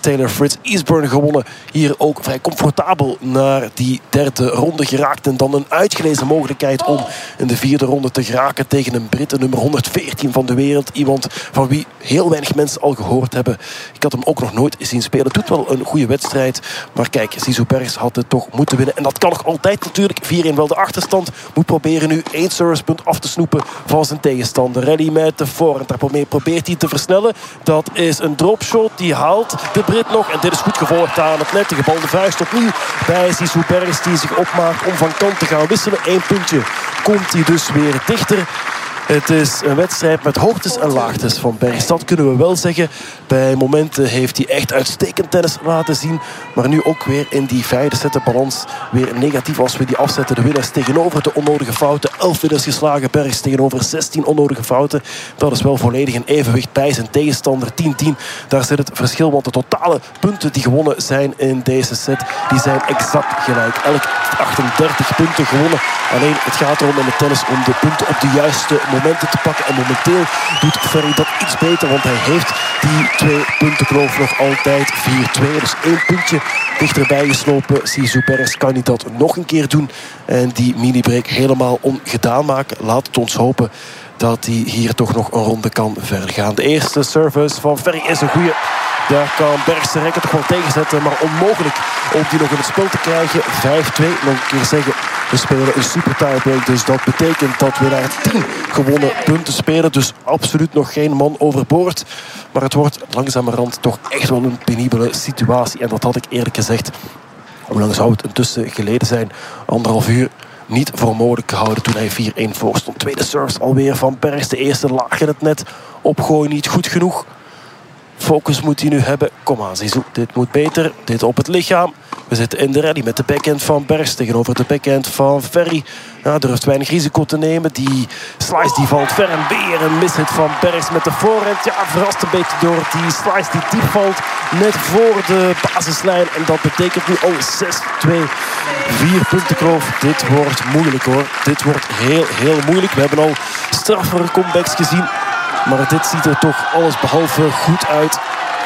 Taylor Fritz. Eastbourne gewonnen. Hier ook vrij comfortabel naar die derde ronde geraakt. En dan een uitgelezen mogelijkheid om in de vierde ronde te geraken tegen een Brit, de nummer 114 van de wereld. Iemand van wie heel weinig mensen al gehoord hebben. Ik had hem ook nog nooit zien spelen. Doet wel een goede wedstrijd. Maar kijk, Zizou Bergs had het toch moeten winnen. En dat kan nog altijd natuurlijk. 4-1 wel de achterstand. Moet proberen nu 1 servicepunt af te snoepen van zijn tegenstander. Rally met de voorhand. Daar probeert hij te versnellen. Dat is een dropshot. Die haalt de Brit nog. En dit is goed gevolgd aan het net. De gebalde vuist opnieuw bij Zizou Bergs, die zich opmaakt om van kant te gaan wisselen. 1 puntje komt hij dus weer dichter. Het is een wedstrijd met hoogtes en laagtes van Bergs. Dat kunnen we wel zeggen. Bij momenten heeft hij echt uitstekend tennis laten zien. Maar nu ook weer in die vijfde set de balans weer negatief als we die afzetten. De winnaars tegenover de onnodige fouten. 11 winnaars geslagen. Bergs tegenover 16 onnodige fouten. Dat is wel volledig een evenwicht bij zijn tegenstander. 10-10. Daar zit het verschil. Want de totale punten die gewonnen zijn in deze set, die zijn exact gelijk. Elk 38 punten gewonnen. Alleen het gaat erom in het tennis om de punten op de juiste momenten te pakken. En momenteel doet Ferry dat iets beter. Want hij heeft die 2 punten kloof nog altijd 4-2. Dus 1 puntje dichterbij geslopen. Zizou Bergs kan hij dat nog een keer doen. En die mini-break helemaal ongedaan maken. Laat het ons hopen dat hij hier toch nog een ronde kan verder gaan. De eerste service van Ferry is een goeie. Daar kan Bergs de rekker toch wel tegenzetten. Maar onmogelijk om die nog in het spel te krijgen. 5-2. Nog een keer zeggen. We spelen een super tiebreak. Dus dat betekent dat we naar 10 gewonnen punten spelen. Dus absoluut nog geen man overboord. Maar het wordt langzamerhand toch echt wel een penibele situatie. En dat had ik eerlijk gezegd. Hoe lang zou het intussen geleden zijn? 1,5 uur. Niet voor mogelijk gehouden toen hij 4-1 voor stond. Tweede service alweer van Bergs. De eerste laag in het net. Opgooien niet goed genoeg. Focus moet hij nu hebben. Kom aan, Zizou. Dit moet beter. Dit op het lichaam. We zitten in de rally met de backhand van Bergs tegenover de backhand van Ferry. Ja, durft weinig risico te nemen. Die slice die valt ver en weer een mishit van Bergs met de voorhand. Ja, verrast een beetje door die slice die diep valt. Net voor de basislijn. En dat betekent nu al 6-2. 4 punten kloof. Dit wordt moeilijk hoor. Dit wordt heel moeilijk. We hebben al straffere comebacks gezien. Maar dit ziet er toch alles behalve goed uit.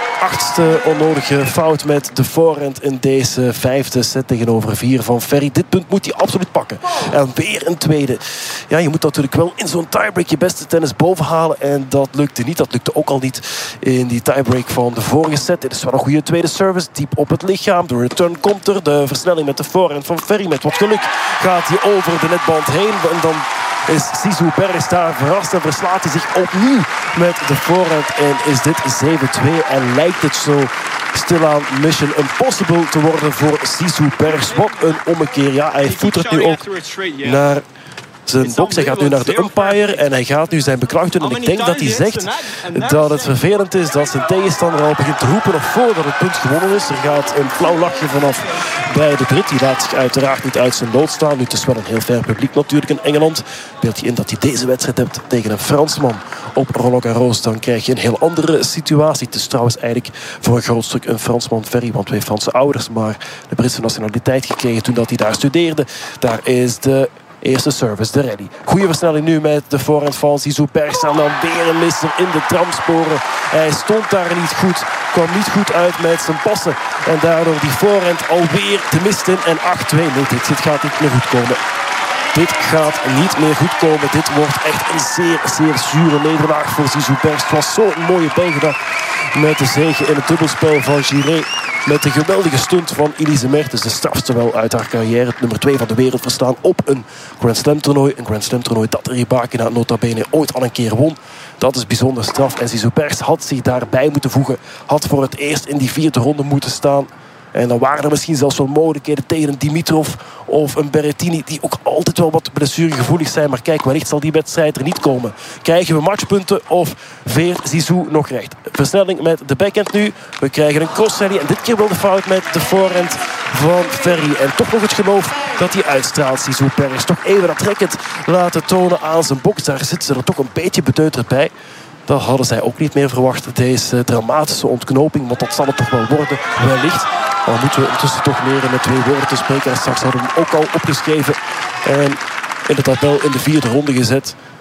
8e onnodige fout met de voorhand in deze 5e set tegenover 4 van Ferry. Dit punt moet hij absoluut pakken. En weer een tweede. Ja, je moet natuurlijk wel in zo'n tiebreak je beste tennis bovenhalen. En dat lukte niet. Dat lukte ook al niet in die tiebreak van de vorige set. Dit is wel een goede tweede service. Diep op het lichaam. De return komt er. De versnelling met de voorhand van Ferry. Met wat geluk gaat hij over de netband heen. En dan is Zizou Bergs daar verrast en verslaat hij zich opnieuw met de voorhand. En is dit 7-2 en lijkt het zo stilaan mission impossible te worden voor Zizou Bergs. Wat een ommekeer. Ja, hij voetert nu ook naar zijn box. Hij gaat nu naar de umpire en hij gaat nu zijn beklag doen. En ik denk dat hij zegt dat het vervelend is dat zijn tegenstander al begint te roepen nog voordat het punt gewonnen is. Er gaat een flauw lachje vanaf bij de Brit. Die laat zich uiteraard niet uit zijn lood staan. Nu, het is wel een heel ver publiek natuurlijk in Engeland. Beeld je in dat je deze wedstrijd hebt tegen een Fransman op Roland Garros, dan krijg je een heel andere situatie. Het is trouwens eigenlijk voor een groot stuk een Fransman, Ferry, want 2 Franse ouders, maar de Britse nationaliteit gekregen toen dat hij daar studeerde. Daar is de eerste service, de rally. Goede versnelling nu met de voorhand van Zizou Bergs. En dan weer een misser in de tramsporen. Hij stond daar niet goed. Kwam niet goed uit met zijn passen. En daardoor die voorhand alweer de mist in. En 8-2. Nee, dit gaat niet meer goed komen. Dit gaat niet meer goed komen. Dit wordt echt een zeer zure nederlaag voor Zizou Bergs. Het was zo'n mooie Belgedag met de zege in het dubbelspel van Gillet. Met de geweldige stunt van Elise Mertens. De strafste wel uit haar carrière. Het nummer 2 van de wereld verstaan op een Grand Slam toernooi. Een Grand Slam toernooi dat Rybakina nota bene ooit al een keer won. Dat is bijzonder straf. En Zizou Bergs had zich daarbij moeten voegen. Had voor het eerst in die 4e ronde moeten staan. En dan waren er misschien zelfs wel mogelijkheden tegen een Dimitrov of een Berrettini, die ook altijd wel wat blessuregevoelig zijn. Maar kijk, wellicht zal die wedstrijd er niet komen. Krijgen we matchpunten of veert Zizou nog recht? Versnelling met de backhand nu. We krijgen een cross-rally en dit keer wel de fout met de voorhand van Ferry. En toch nog het geloof dat hij uitstraalt. Zizou Bergs toch even dat racket laten tonen aan zijn box. Daar zitten ze er toch een beetje beteuterd bij. Dat hadden zij ook niet meer verwacht, deze dramatische ontknoping. Want dat zal het toch wel worden, wellicht. Maar moeten we intussen toch leren met 2 woorden te spreken. En straks hadden we hem ook al opgeschreven. En in de tabel in de 4e ronde gezet.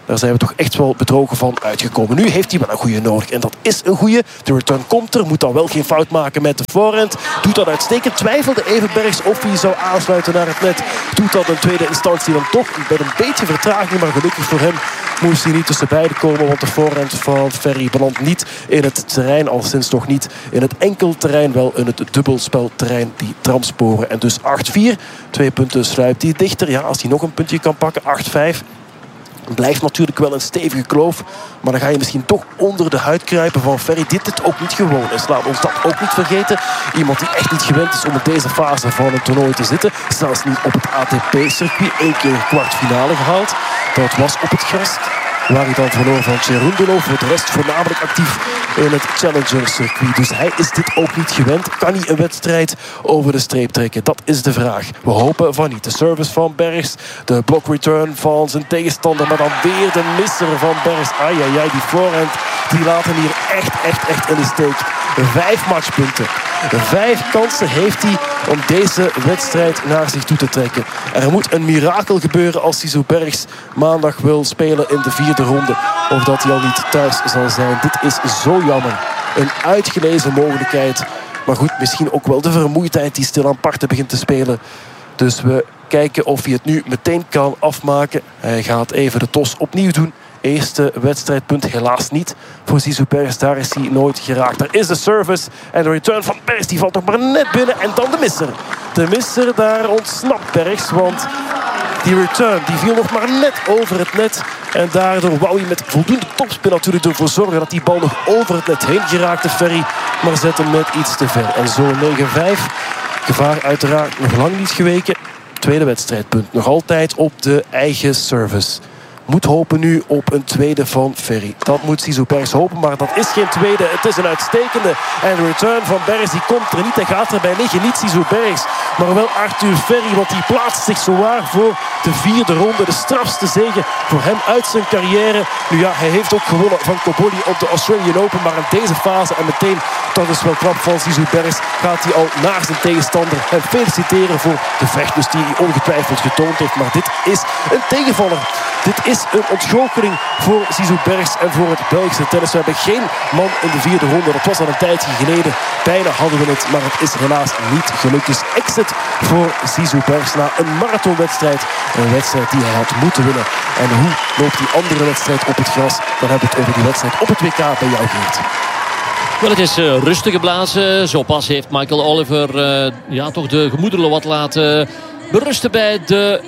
Daar zijn we toch echt wel bedrogen van uitgekomen. Nu heeft hij wel een goede nodig. En dat is een goede. De return komt er. Moet dan wel geen fout maken met de voorhand. Doet dat uitstekend. Twijfelde even Bergs of hij zou aansluiten naar het net. Doet dat in tweede instantie dan toch. Met een beetje vertraging. Maar gelukkig voor hem moest hij niet tussen beiden komen. Want de voorhand van Ferry belandt niet in het terrein. Al sinds nog niet in het enkelterrein. Wel in het dubbelspelterrein. Die tramsporen. En dus 8-4. 2 punten sluipt hij dichter. Ja, als hij nog een puntje kan pakken. 8-5. Blijft natuurlijk wel een stevige kloof. Maar dan ga je misschien toch onder de huid kruipen van Ferry. Dit ook niet gewoon is. Laat ons dat ook niet vergeten. Iemand die echt niet gewend is om in deze fase van een toernooi te zitten. Zelfs niet op het ATP-circuit. 1 keer kwartfinale gehaald. Dat was op het gras. Waar hij dan verloor van Cerundolo. Voor de rest voornamelijk actief in het Challenger-circuit. Dus hij is dit ook niet gewend. Kan hij een wedstrijd over de streep trekken? Dat is de vraag. We hopen van niet. De service van Bergs. De block return van zijn tegenstander. Maar dan weer de misser van Bergs. Ai, die voorhand. Die laat hem hier echt in de steek. 5 matchpunten. 5 kansen heeft hij om deze wedstrijd naar zich toe te trekken. Er moet een mirakel gebeuren als Zizou Bergs maandag wil spelen in de 4e ronde. Of dat hij al niet thuis zal zijn. Dit is zo jammer. Een uitgelezen mogelijkheid. Maar goed, misschien ook wel de vermoeidheid die stilaan parten begint te spelen. Dus we kijken of hij het nu meteen kan afmaken. Hij gaat even de tos opnieuw doen. Eerste wedstrijdpunt helaas niet voor Zizou Bergs. Daar is hij nooit geraakt. Er is de service en de return van Bergs. Die valt nog maar net binnen. En dan de misser. De misser, daar ontsnapt Bergs. Want die return die viel nog maar net over het net. En daardoor wou hij met voldoende topspin natuurlijk ervoor zorgen dat die bal nog over het net heen geraakte. Ferry, maar zet hem net iets te ver. En zo 9-5. Gevaar uiteraard nog lang niet geweken. Tweede wedstrijdpunt. Nog altijd op de eigen service. Moet hopen nu op een tweede van Ferry. Dat moet Zizou Bergs hopen, maar dat is geen tweede. Het is een uitstekende. En de return van Bergs die komt er niet. Hij gaat erbij liggen. Niet Zizou Bergs, maar wel Arthur Ferry. Want die plaatst zich zowaar voor de 4e ronde. De strafste zege voor hem uit zijn carrière. Nu ja, hij heeft ook gewonnen van Cobolli op de Australian Open. Maar in deze fase en meteen, dat is wel knap van Zizou Bergs, gaat hij al naar zijn tegenstander en feliciteren voor de vechters die hij ongetwijfeld getoond heeft. Maar dit is een tegenvaller. Dit is een ontgoocheling voor Zizou Bergs en voor het Belgische tennis. We hebben geen man in de 4e ronde. Dat was al een tijdje geleden. Bijna hadden we het, maar het is helaas niet gelukt. Dus exit voor Zizou Bergs na een marathonwedstrijd. Een wedstrijd die hij had moeten winnen. En hoe loopt die andere wedstrijd op het gras? Dan hebben we het over die wedstrijd op het WK bij jou, Geert. Wel, het is rustig geblazen. Zo pas heeft Michael Oliver toch de gemoederen wat laten berusten bij de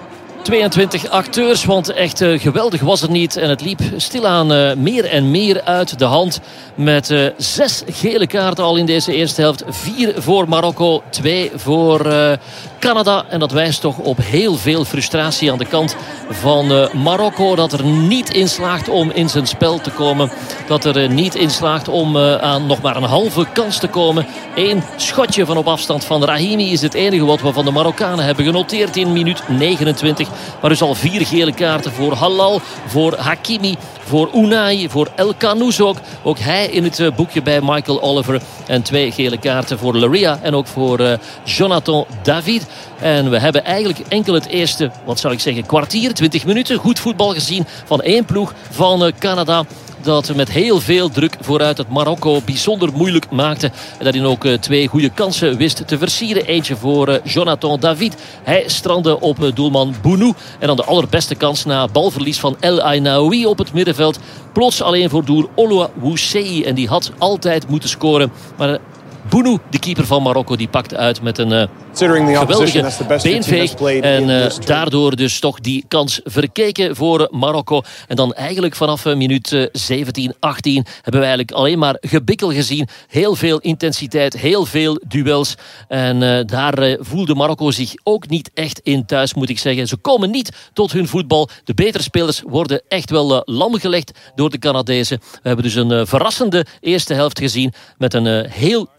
22 acteurs, want echt geweldig was het niet. En het liep stilaan meer en meer uit de hand. Met 6 gele kaarten al in deze eerste helft. 4 voor Marokko, 2 voor Canada. En dat wijst toch op heel veel frustratie aan de kant van Marokko. Dat er niet in slaagt om in zijn spel te komen. Dat er niet in slaagt om aan nog maar een halve kans te komen. 1 schotje van op afstand van Rahimi is het enige wat we van de Marokkanen hebben genoteerd in minuut 29. Maar dus al 4 gele kaarten voor Halal, voor Hakimi, voor Unai, voor El Canouz ook. Ook hij in het boekje bij Michael Oliver. En 2 gele kaarten voor Laria en ook voor Jonathan David. En we hebben eigenlijk enkel het eerste, kwartier, 20 minuten. Goed voetbal gezien van 1 ploeg van Canada. Dat met heel veel druk vooruit het Marokko bijzonder moeilijk maakte. En daarin ook 2 goede kansen wist te versieren. Eentje voor Jonathan David. Hij strandde op doelman Bounou. En dan de allerbeste kans na balverlies van El Ainaoui op het middenveld. Plots alleen voor doel Oluwasei. En die had altijd moeten scoren. Maar Bounou, de keeper van Marokko, die pakte uit met een geweldige beenveeg. En daardoor dus toch die kans verkeken voor Marokko. En dan eigenlijk vanaf minuut 17, 18 hebben we eigenlijk alleen maar gebikkel gezien. Heel veel intensiteit, heel veel duels. En daar voelde Marokko zich ook niet echt in thuis, moet ik zeggen. Ze komen niet tot hun voetbal. De betere spelers worden echt wel lam gelegd door de Canadezen. We hebben dus een verrassende eerste helft gezien met een heel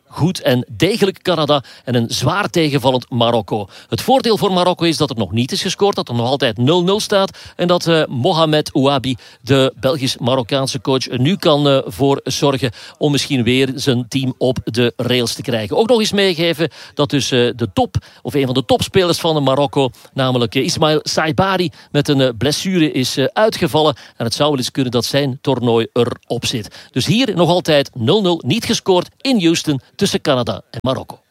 goed en degelijk Canada en een zwaar tegenvallend Marokko. Het voordeel voor Marokko is dat er nog niet is gescoord, dat er nog altijd 0-0 staat en dat Mohamed Ouabi, de Belgisch-Marokkaanse coach, nu kan voor zorgen om misschien weer zijn team op de rails te krijgen. Ook nog eens meegeven dat dus de top, of een van de topspelers van Marokko, namelijk Ismail Saibari, met een blessure is uitgevallen en het zou wel eens kunnen dat zijn toernooi erop zit. Dus hier nog altijd 0-0, niet gescoord in Houston tussen Canada en Marokko.